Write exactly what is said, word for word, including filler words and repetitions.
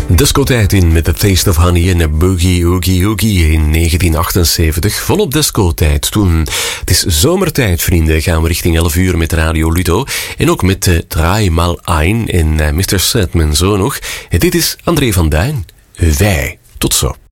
Discotijd in met The Taste of Honey en Boogie Oogie Oogie in negentien achtenzeventig. Volop discotijd toen. Het is zomertijd, vrienden. Gaan we richting elf uur met Radio Ludo. En ook met uh, Draai mal ein en uh, mister Sedman zo nog. En dit is André van Duin. Wij. Tot zo.